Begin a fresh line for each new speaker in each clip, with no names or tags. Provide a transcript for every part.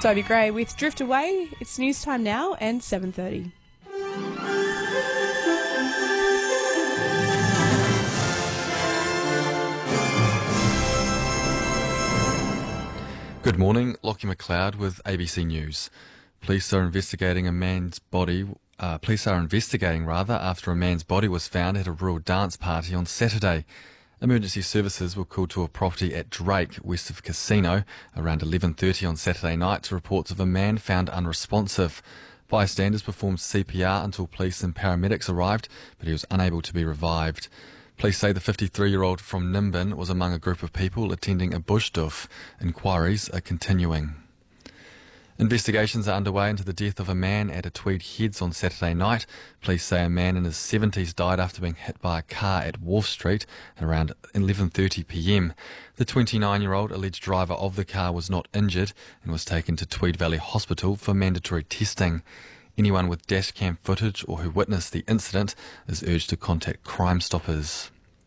Toby Gray with Drift Away. It's news time now and 7:30.
Good morning, Lockie McLeod with ABC News. Police are investigating after a man's body was found at a rural dance party on Saturday. Emergency services were called to a property at Drake, west of Casino, around 11:30 on Saturday night to reports of a man found unresponsive. Bystanders performed CPR until police and paramedics arrived, but he was unable to be revived. Police say the 53-year-old from Nimbin was among a group of people attending a bush doof. Inquiries are continuing. Investigations are underway into the death of a man at a Tweed Heads on Saturday night. Police say a man in his 70s died after being hit by a car at Wolf Street at around 11:30 p.m. The 29-year-old alleged driver of the car was not injured and was taken to Tweed Valley Hospital for mandatory testing. Anyone with dashcam footage or who witnessed the incident is urged to contact Crime Stoppers.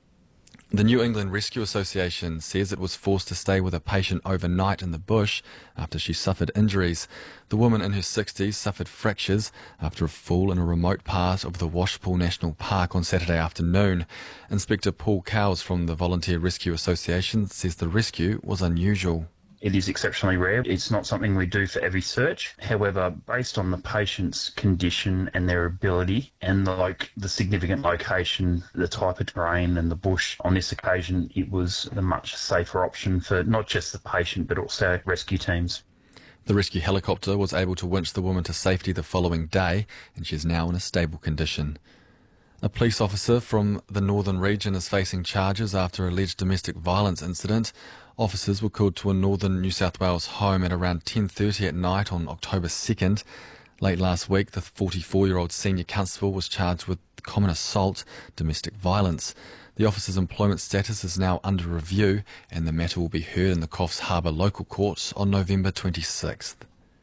The New England Rescue Association says it was forced to stay with a patient overnight in the bush after she suffered injuries. The woman in her 60s suffered fractures after a fall in a remote part of the Washpool National Park on Saturday afternoon. Inspector Paul Cowles from the Volunteer Rescue Association says the rescue was unusual.
It is exceptionally rare. It's not something we do for every search. However, based on the patient's condition and their ability and the significant location, the type of terrain and the bush, on this occasion it was the much safer option for not just the patient but also rescue teams.
The rescue helicopter was able to winch the woman to safety the following day and she is now in a stable condition. A police officer from the Northern region is facing charges after an alleged domestic violence incident. Officers were called to a northern New South Wales home at around 10:30 at night on October 2nd. Late last week, the 44-year-old senior constable was charged with common assault, domestic violence. The officer's employment status is now under review and the matter will be heard in the Coffs Harbour Local Court on November 26th.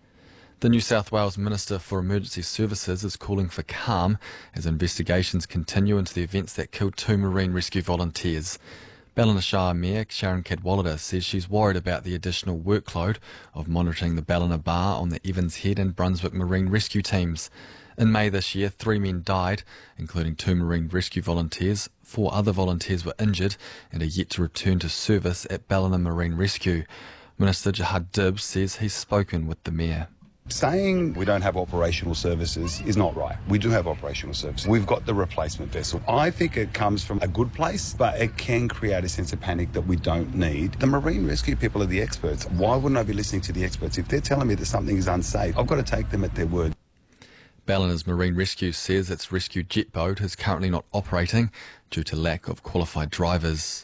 The New South Wales Minister for Emergency Services is calling for calm as investigations continue into the events that killed 2 marine rescue volunteers. Ballina Shire Mayor Sharon Cadwallader says she's worried about the additional workload of monitoring the Ballina Bar on the Evans Head and Brunswick Marine Rescue teams. In May this year, 3 men died, including 2 marine rescue volunteers. 4 other volunteers were injured and are yet to return to service at Ballina Marine Rescue. Minister Jihad Dibbs says he's spoken with the Mayor.
Saying we don't have operational services is not right. We do have operational services. We've got the replacement vessel. I think it comes from a good place, but it can create a sense of panic that we don't need. The marine rescue people are the experts. Why wouldn't I be listening to the experts? If they're telling me that something is unsafe, I've got to take them at their word.
Ballina's Marine Rescue says its rescue jet boat is currently not operating due to lack of qualified drivers.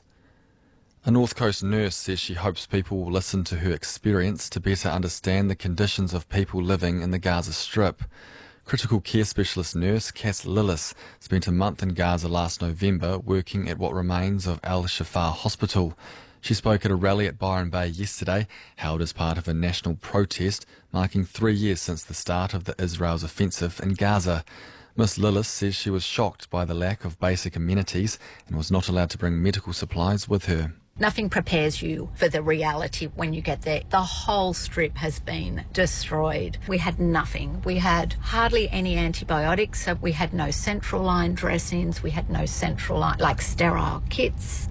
A North Coast nurse says she hopes people will listen to her experience to better understand the conditions of people living in the Gaza Strip. Critical care specialist nurse Cass Lillis spent a month in Gaza last November working at what remains of Al Shifa Hospital. She spoke at a rally at Byron Bay yesterday, held as part of a national protest marking 3 years since the start of the Israel's offensive in Gaza. Miss Lillis says she was shocked by the lack of basic amenities and was not allowed to bring medical supplies with her.
Nothing prepares you for the reality when you get there. The whole strip has been destroyed. We had nothing. We had hardly any antibiotics, so we had no central line dressings, we had no central line, sterile kits.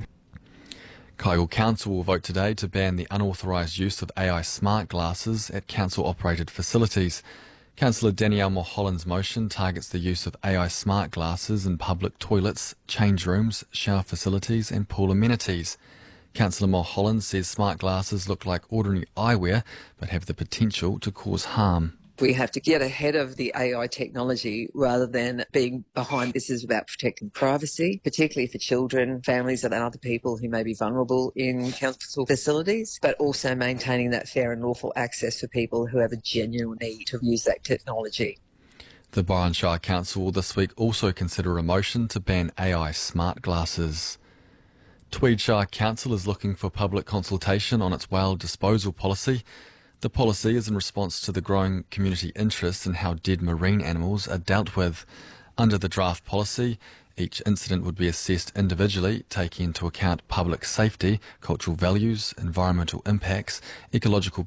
Kyogle Council will vote today to ban the unauthorised use of AI smart glasses at council-operated facilities. Councillor Danielle Mulholland's motion targets the use of AI smart glasses in public toilets, change rooms, shower facilities and pool amenities. Councillor Mulholland says smart glasses look like ordinary eyewear but have the potential to cause harm.
We have to get ahead of the AI technology rather than being behind. This is about protecting privacy, particularly for children, families and other people who may be vulnerable in council facilities, but also maintaining that fair and lawful access for people who have a genuine need to use that technology.
The Byron Shire Council will this week also consider a motion to ban AI smart glasses. Tweed Shire Council is looking for public consultation on its whale disposal policy. The policy is in response to the growing community interest in how dead marine animals are dealt with. Under the draft policy, each incident would be assessed individually, taking into account public safety, cultural values, environmental impacts, ecological